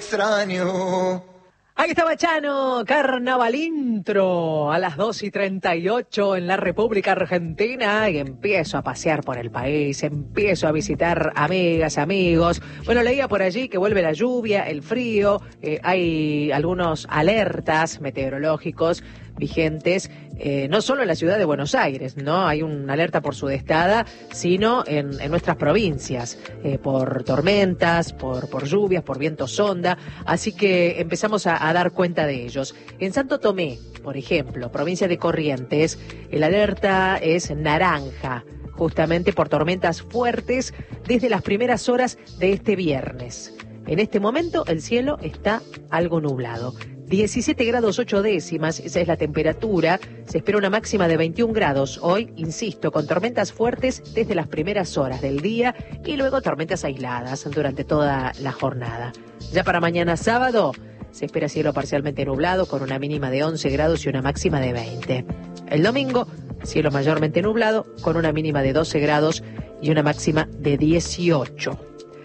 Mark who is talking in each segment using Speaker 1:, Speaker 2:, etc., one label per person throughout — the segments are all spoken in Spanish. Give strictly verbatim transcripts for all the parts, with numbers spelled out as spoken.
Speaker 1: extraño.
Speaker 2: Ahí estaba Chano, Carnaval Intro, a las dos y treinta y ocho en la República Argentina, y empiezo a pasear por el país, empiezo a visitar amigas, amigos. Bueno, leía por allí que vuelve la lluvia, el frío, eh, hay algunos alertas meteorológicos vigentes, eh, no solo en la ciudad de Buenos Aires, ¿no? Hay una alerta por sudestada, sino en, en nuestras provincias, eh, por tormentas, por, por lluvias, por viento sonda, así que empezamos a, a dar cuenta de ellos. En Santo Tomé, por ejemplo, provincia de Corrientes, el alerta es naranja, justamente por tormentas fuertes desde las primeras horas de este viernes. En este momento el cielo está algo nublado. diecisiete grados ocho décimas, esa es la temperatura. Se espera una máxima de veintiún grados. Hoy, insisto, con tormentas fuertes desde las primeras horas del día y luego tormentas aisladas durante toda la jornada. Ya para mañana sábado se espera cielo parcialmente nublado con una mínima de once grados y una máxima de veinte. El domingo, cielo mayormente nublado con una mínima de doce grados y una máxima de dieciocho.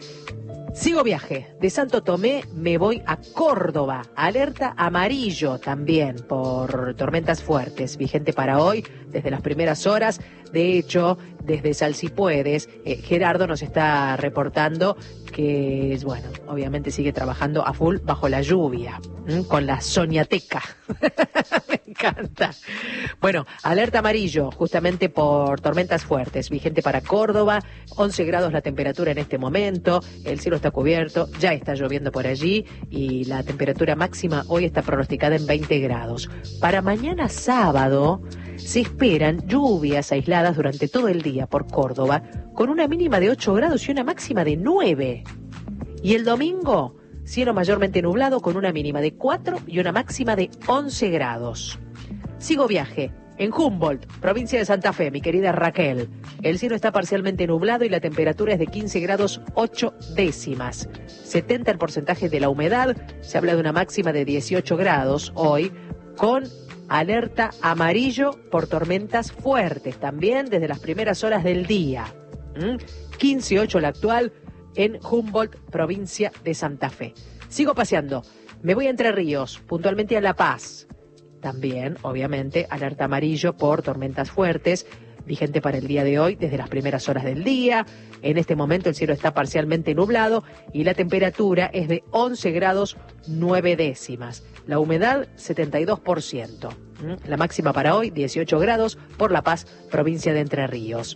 Speaker 2: Sigo viaje. De Santo Tomé me voy a Córdoba. Alerta amarillo también por tormentas fuertes. Vigente para hoy desde las primeras horas. De hecho, desde Salsipuedes, eh, Gerardo nos está reportando que, bueno, obviamente sigue trabajando a full bajo la lluvia, ¿m? Con la soñateca. Me encanta. Bueno, alerta amarillo justamente por tormentas fuertes. Vigente para Córdoba, once grados la temperatura en este momento, el cielo está cubierto, ya está lloviendo por allí y la temperatura máxima hoy está pronosticada en veinte grados. Para mañana sábado se esperan lluvias aisladas durante todo el día por Córdoba, con una mínima de ocho grados y una máxima de nueve. Y el domingo, cielo mayormente nublado con una mínima de cuatro y una máxima de once grados. Sigo viaje. En Humboldt, provincia de Santa Fe, mi querida Raquel, el cielo está parcialmente nublado y la temperatura es de quince grados ocho décimas. setenta el porcentaje de la humedad, se habla de una máxima de dieciocho grados hoy, con alerta amarillo por tormentas fuertes, también desde las primeras horas del día. ¿Mm? quince ocho la actual en Humboldt, provincia de Santa Fe. Sigo paseando, me voy a Entre Ríos, puntualmente a La Paz. También, obviamente, alerta amarillo por tormentas fuertes, vigente para el día de hoy desde las primeras horas del día. En este momento el cielo está parcialmente nublado y la temperatura es de once grados nueve décimas. La humedad setenta y dos por ciento. La máxima para hoy dieciocho grados por La Paz, provincia de Entre Ríos.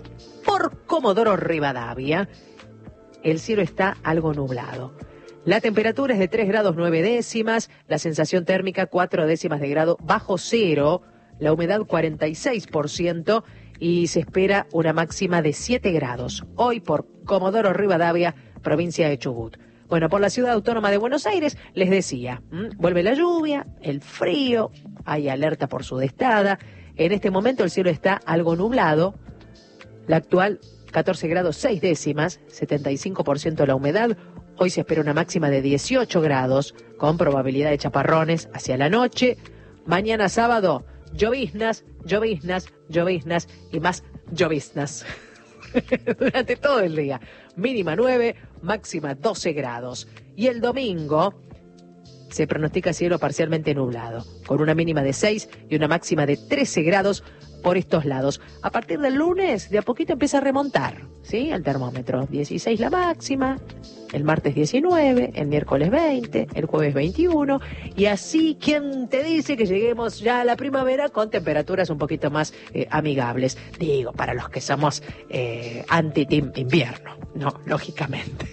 Speaker 2: Por Comodoro Rivadavia, el cielo está algo nublado. La temperatura es de tres grados nueve décimas, la sensación térmica cuatro décimas de grado bajo cero, la humedad cuarenta y seis por ciento y se espera una máxima de siete grados. Hoy por Comodoro Rivadavia, provincia de Chubut. Bueno, por la ciudad autónoma de Buenos Aires, les decía, ¿m? vuelve la lluvia, el frío, hay alerta por sudestada. En este momento el cielo está algo nublado, la actual catorce grados seis décimas, setenta y cinco por ciento la humedad. Hoy se espera una máxima de dieciocho grados, con probabilidad de chaparrones hacia la noche. Mañana sábado, lloviznas, lloviznas, lloviznas y más lloviznas. Durante todo el día. Mínima nueve, máxima doce grados. Y el domingo se pronostica cielo parcialmente nublado, con una mínima de seis y una máxima de trece grados por estos lados. A partir del lunes, de a poquito empieza a remontar, ¿sí? El termómetro, dieciséis la máxima, el martes diecinueve, el miércoles veinte, el jueves veintiuno, y así, ¿quién te dice que lleguemos ya a la primavera con temperaturas un poquito más eh, amigables? Digo, para los que somos eh, anti-team invierno, no, lógicamente.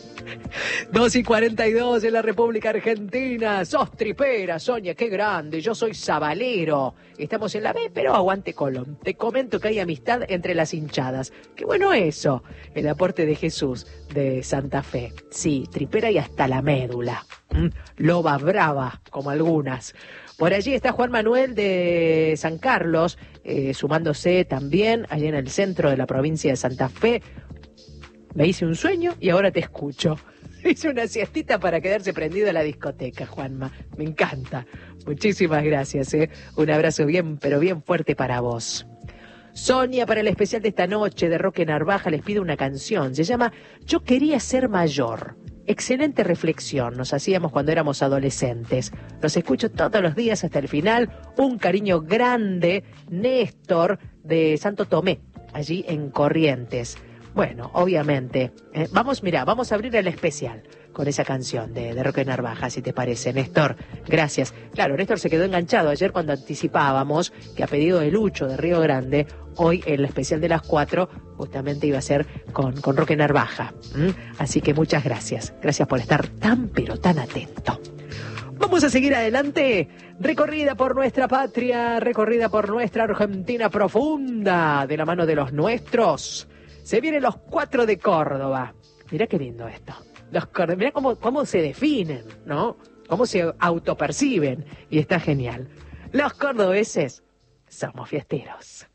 Speaker 2: dos y cuarenta y dos en la República Argentina. Sos tripera, Sonia, qué grande. Yo soy sabalero. Estamos en la B, pero aguante Colón. Te comento que hay amistad entre las hinchadas. Qué bueno eso. El aporte de Jesús de Santa Fe. Sí, tripera y hasta la médula. ¿Mm? Loba brava, como algunas. Por allí está Juan Manuel de San Carlos, eh, sumándose también allí en el centro de la provincia de Santa Fe. Me hice un sueño y ahora te escucho. Hice una siestita para quedarse prendido a la discoteca, Juanma. Me encanta. Muchísimas gracias, ¿eh? Un abrazo bien, pero bien fuerte para vos. Sonia, para el especial de esta noche de Roque Narvaja, les pido una canción. Se llama Yo quería ser mayor. excelente reflexión nos hacíamos cuando éramos adolescentes. Los escucho todos los días hasta el final. Un cariño grande, Néstor de Santo Tomé, allí en Corrientes. Bueno, obviamente, eh, vamos, mira, vamos a abrir el especial con esa canción de, de Roque Narvaja, si te parece, Néstor. Gracias. Claro, Néstor se quedó enganchado ayer cuando anticipábamos que a pedido de Lucho de Río Grande, hoy el especial de las cuatro justamente iba a ser con, con Roque Narvaja. ¿Mm? Así que muchas gracias. Gracias por estar tan pero tan atento. Vamos a seguir adelante, recorrida por nuestra patria, recorrida por nuestra Argentina profunda, de la mano de los nuestros. Se vienen los cuatro de Córdoba. Mirá qué lindo esto. Los, mirá cómo, cómo se definen, ¿no? Cómo se autoperciben. Y está genial. Los cordobeses somos fiesteros.